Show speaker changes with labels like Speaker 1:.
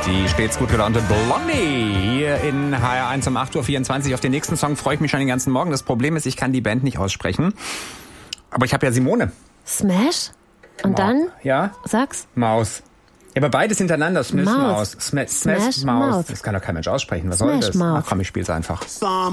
Speaker 1: Die stets gut gelaunte Blondie hier in HR1 um 8.24 Uhr. Auf den nächsten Song freue ich mich schon den ganzen Morgen. Das Problem ist, ich kann die Band nicht aussprechen. Aber ich habe ja Simone.
Speaker 2: Smash? Und dann?
Speaker 1: Ja?
Speaker 2: Sag's.
Speaker 1: Maus. Ja, aber beides hintereinander. Smash Maus.
Speaker 2: Smash Maus.
Speaker 1: Das kann doch kein Mensch aussprechen. Was
Speaker 2: Smash
Speaker 1: soll das?
Speaker 2: Maus.
Speaker 1: Ach komm, ich spiel's einfach.